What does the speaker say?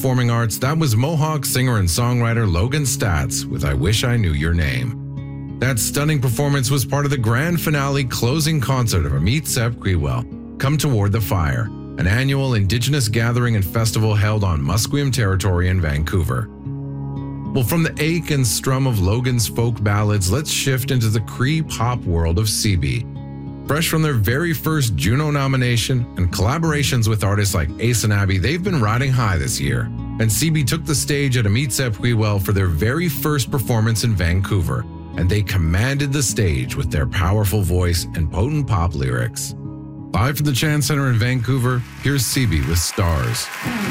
performing arts, that was Mohawk singer and songwriter Logan Statz with I Wish I Knew Your Name. That stunning performance was part of the grand finale closing concert of Amit Sepp Griwell, Come Toward the Fire, an annual Indigenous gathering and festival held on Musqueam territory in Vancouver. Well, from the ache and strum of Logan's folk ballads, let's shift into the Cree pop world of CB. Fresh from their very first Juno nomination and collaborations with artists like Ace and Abby, they've been riding high this year. And CB took the stage at Amit Sepp Griwell for their very first performance in Vancouver, and they commanded the stage with their powerful voice and potent pop lyrics. Live from the Chan Center in Vancouver, here's CB with Stars.